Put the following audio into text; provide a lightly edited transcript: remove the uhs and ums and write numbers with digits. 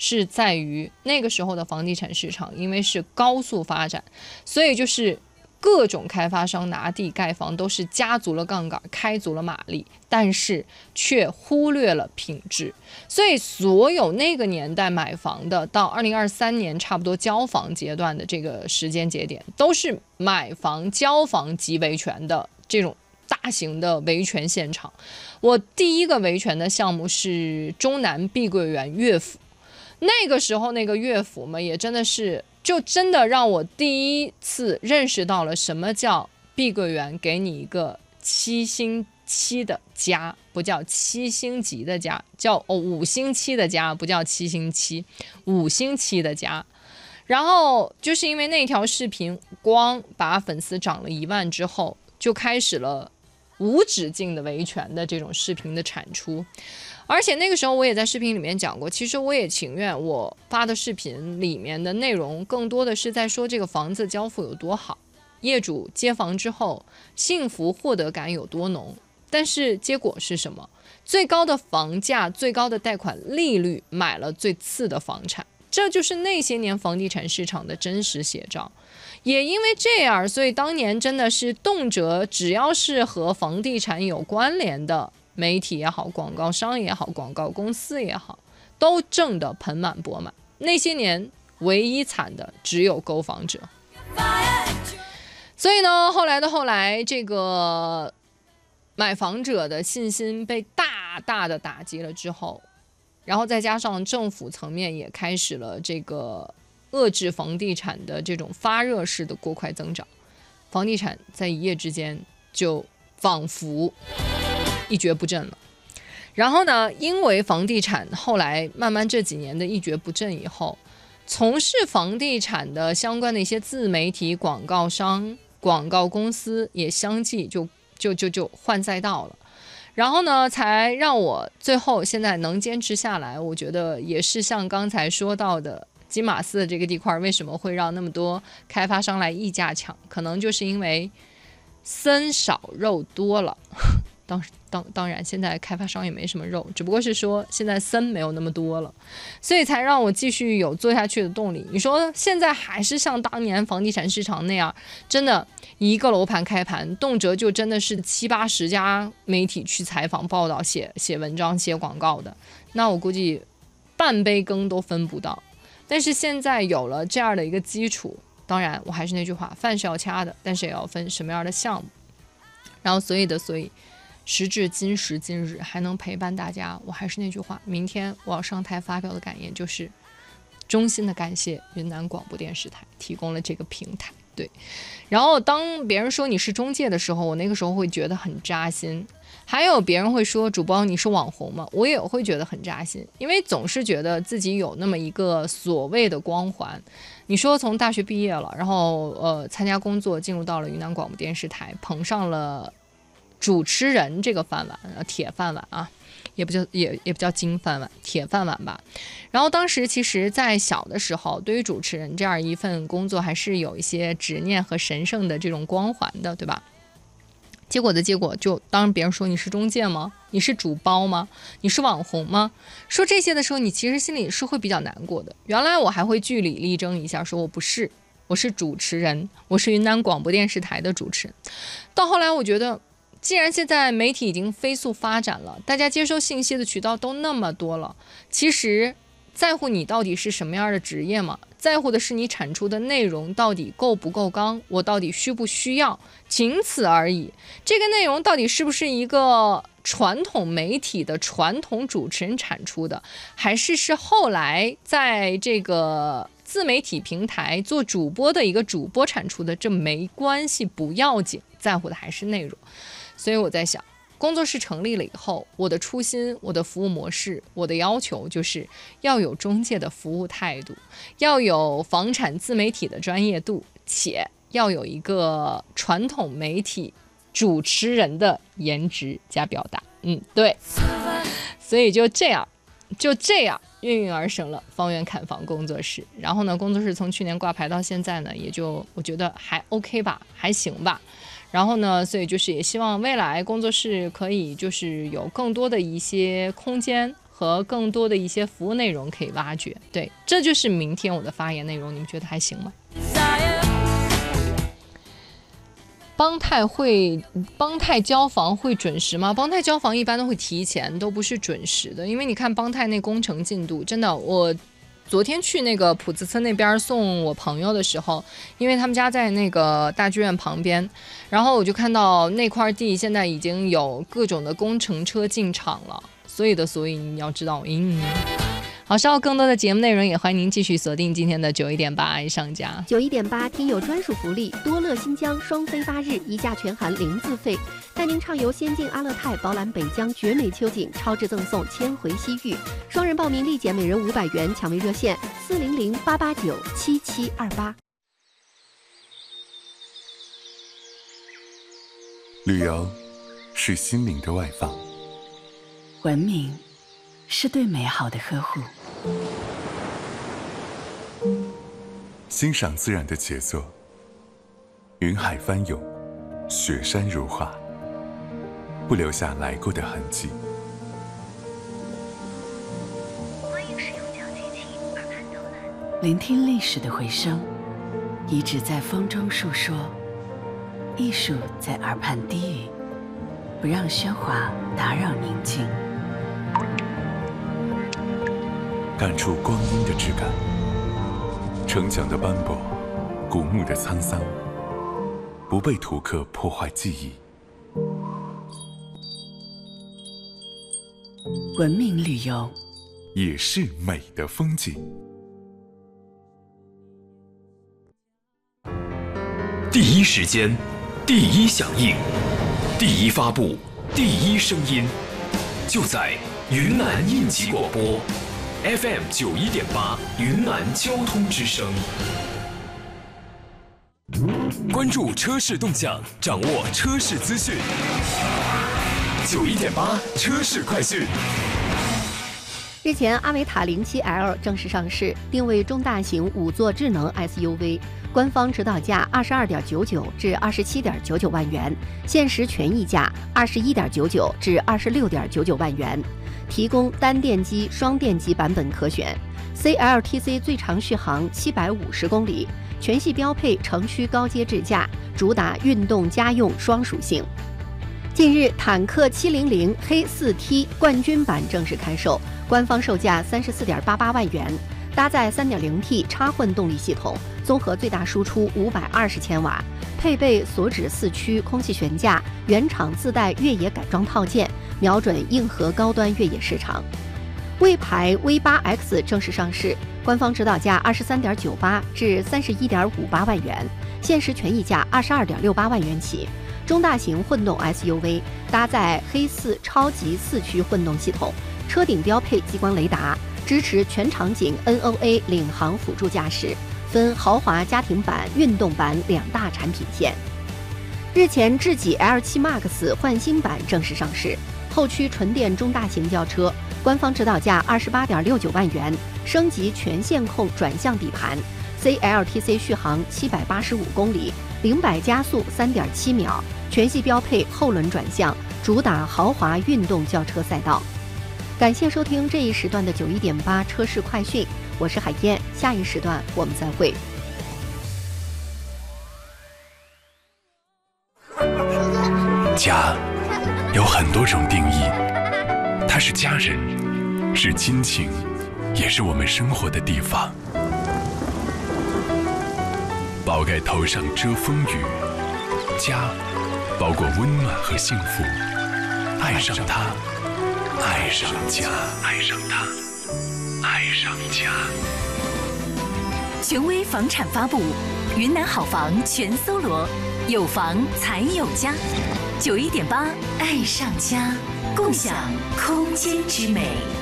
是在于那个时候的房地产市场，因为是高速发展，所以就是各种开发商拿地盖房都是加足了杠杆，开足了马力，但是却忽略了品质。所以所有那个年代买房的，到2023年差不多交房阶段的这个时间节点，都是买房交房即维权的这种大型的维权现场。我第一个维权的项目是中南碧桂园乐府，那个时候那个乐府嘛，也真的是就真的让我第一次认识到了什么叫碧桂园给你一个7星期的家，不叫7星级的家，叫5星期的家，不叫7星期，5星期的家。然后就是因为那条视频光把粉丝涨了1万之后，就开始了无止境的维权的这种视频的产出。而且那个时候我也在视频里面讲过，其实我也情愿我发的视频里面的内容更多的是在说这个房子交付有多好，业主接房之后幸福获得感有多浓。但是结果是什么？最高的房价，最高的贷款利率，买了最次的房产，这就是那些年房地产市场的真实写照。也因为这样，所以当年真的是动辄只要是和房地产有关联的媒体也好，广告商也好，广告公司也好，都挣得盆满钵满。那些年唯一惨的只有购房者。所以呢，后来这个买房者的信心被大大的打击了之后，然后再加上政府层面也开始了这个遏制房地产的这种发热式的过快增长，房地产在一夜之间就仿佛一蹶不振了。然后呢，因为房地产后来慢慢这几年的一蹶不振以后，从事房地产的相关的一些自媒体广告商、广告公司也相继就换赛道了。然后呢，才让我最后现在能坚持下来。我觉得也是像刚才说到的金马寺这个地块为什么会让那么多开发商来议价抢，可能就是因为僧少肉多了。当然现在开发商也没什么肉，只不过是说现在僧没有那么多了，所以才让我继续有做下去的动力。你说现在还是像当年房地产市场那样，真的一个楼盘开盘动辄就真的是7、80家媒体去采访报道、写文章、写广告的，那我估计半杯羹都分不到。但是现在有了这样的一个基础，当然我还是那句话，饭是要掐的，但是也要分什么样的项目。然后所以时至今时今日还能陪伴大家，我还是那句话，明天我要上台发表的感言就是衷心的感谢云南广播电视台提供了这个平台。对，然后当别人说你是中介的时候，我那个时候会觉得很扎心。还有别人会说主播你是网红吗？我也会觉得很扎心，因为总是觉得自己有那么一个所谓的光环。你说从大学毕业了，然后参加工作进入到了云南广播电视台，捧上了主持人这个饭碗，铁饭碗啊，也不叫金饭碗，铁饭碗吧。然后当时其实在小的时候，对于主持人这样一份工作还是有一些执念和神圣的这种光环的，对吧？结果就当别人说你是中介吗？你是主播吗？你是网红吗？说这些的时候，你其实心里是会比较难过的。原来我还会据理力争一下，说我不是，我是主持人，我是云南广播电视台的主持人。到后来我觉得，既然现在媒体已经飞速发展了，大家接收信息的渠道都那么多了，其实在乎你到底是什么样的职业吗？在乎的是你产出的内容到底够不够刚，我到底需不需要，仅此而已。这个内容到底是不是一个传统媒体的传统主持人产出的，还是后来在这个自媒体平台做主播的一个主播产出的，这没关系，不要紧，在乎的还是内容。所以我在想，工作室成立了以后，我的初心，我的服务模式，我的要求就是要有中介的服务态度，要有房产自媒体的专业度，且要有一个传统媒体主持人的颜值加表达。对，所以就这样应运而生了方圆砍房工作室。然后呢，工作室从去年挂牌到现在呢，也就我觉得还 OK 吧，还行吧。然后呢，所以就是也希望未来工作室可以就是有更多的一些空间和更多的一些服务内容可以挖掘。对，这就是明天我的发言内容，你们觉得还行吗？邦泰交房会准时吗？邦泰交房一般都会提前，都不是准时的。因为你看邦泰那工程进度，真的，我昨天去那个普子村那边送我朋友的时候，因为他们家在那个大剧院旁边，然后我就看到那块地现在已经有各种的工程车进场了。所以你要知道，好，稍后更多的节目内容也欢迎您继续锁定今天的91.8爱上家。 91.8听友专属福利，多乐新疆双飞8日，1价全含0自费，带您畅游仙境阿勒泰，饱览北疆绝美秋景，超值赠送千回西域。双人报名立减每人500元，抢位热线400-889-7728。 旅游是心灵的外放， 文明是对美好的呵护， 欣赏自然的杰作，云海翻涌，雪山如画，不留下来过的痕迹。 欢迎使用脚机器耳畔导览， 聆听历史的回声，遗址在风中述说，艺术在耳畔低语，不让喧哗打扰宁静。 感触光阴的质感，城墙的斑驳，古墓的沧桑，不被图刻破坏记忆。 文明旅游也是美的风景。 第一时间，第一响应，第一发布，第一声音，就在云南应急广播 FM 91.8云南交通之声。关注车市动向，掌握车市资讯。91.8车市快讯。 日前，阿维塔07L 正式上市，定位中大型5座智能 SUV， 官方指导价22.99至27.99万元，限时权益价21.99至26.99万元，提供单电机、双电机版本可选。CLTC 最长续航750公里，全系标配城区高阶智驾，主打运动家用双属性。近日，坦克700黑 4T 冠军版正式开售，官方售价34.88万元，搭载 3.0T 插混动力系统，综合最大输出520千瓦，配备锁止4驱空气悬架，原厂自带越野改装套件，瞄准硬核高端越野市场。魏牌 V8X 正式上市，官方指导价23.98至31.58万元，限时权益价22.68万元起。中大型混动 SUV， 搭载黑4超级4驱混动系统，车顶标配激光雷达，支持全场景 NOA 领航辅助驾驶，分豪华家庭版、运动版2大产品线。日前，智己 L7 Max 焕新版正式上市，后驱纯电中大型轿车，官方指导价28.69万元，升级全线控转向底盘。CLTC 续航785公里，0-100加速3.7秒，全系标配后轮转向，主打豪华运动轿车赛道。感谢收听这一时段的91.8车市快讯，我是海燕，下一时段我们再会。 家有很多种定义，它是家人，是亲情，也是我们生活的地方。宝盖头上遮风雨，家包裹温暖和幸福。爱上它，爱上家，爱上它，爱上家。 权威房产发布，云南好房全搜罗，有房才有家。91.8爱上家，共享空间之美。